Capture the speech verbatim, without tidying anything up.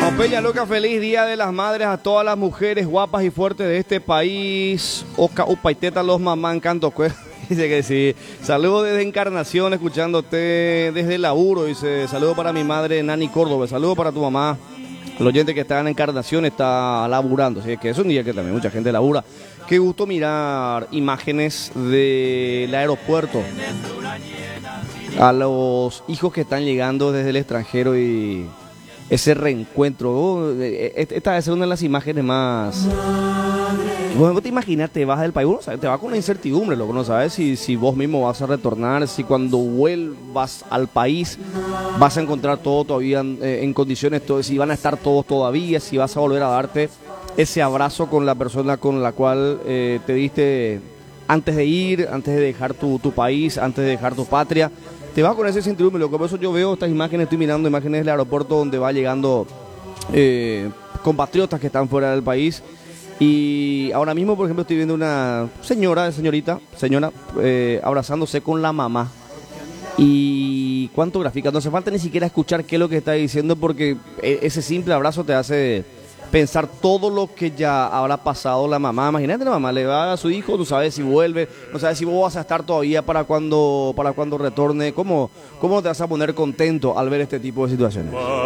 Vamos, Peña Loca, feliz Día de las Madres a todas las mujeres guapas y fuertes de este país. Oca, upa y teta los mamá en canto cue. Dice que sí. Saludos desde Encarnación, escuchándote desde el laburo. Dice, saludo para mi madre Nani Córdoba. Saludo para tu mamá. El oyente que está en Encarnación está laburando. Así que es un día que también mucha gente labura. Qué gusto mirar imágenes del aeropuerto a los hijos que están llegando desde el extranjero y ese reencuentro. Oh, esta debe ser una de las imágenes más... Vos te imaginas, te vas del país, uno sabe, te va con una incertidumbre, loco, no sabes si, si vos mismo vas a retornar, si cuando vuelvas al país vas a encontrar todo todavía en, en condiciones, todo, si van a estar todos todavía, si vas a volver a darte ese abrazo con la persona con la cual eh, te diste antes de ir, antes de dejar tu, tu país, antes de dejar tu patria. Te vas con ese incertidumbre, loco. Por eso yo veo estas imágenes, estoy mirando imágenes del aeropuerto donde va llegando eh, compatriotas que están fuera del país. Y ahora mismo, por ejemplo, estoy viendo una señora, señorita, señora, eh, abrazándose con la mamá. Y cuánto grafica, no hace falta ni siquiera escuchar qué es lo que está diciendo, porque ese simple abrazo te hace pensar todo lo que ya habrá pasado la mamá. Imagínate, la mamá le va a su hijo, no sabes si vuelve, no sabes si vos vas a estar todavía para cuando, para cuando retorne. ¿Cómo, cómo te vas a poner contento al ver este tipo de situaciones?